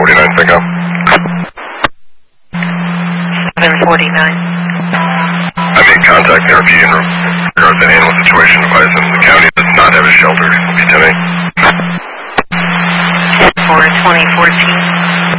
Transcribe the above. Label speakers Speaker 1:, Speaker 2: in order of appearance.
Speaker 1: 749 pickup.
Speaker 2: 749.
Speaker 1: I made contact therapy in regards to an animal situation advised in the county does not have a shelter. Be 10-8.
Speaker 2: For 2014.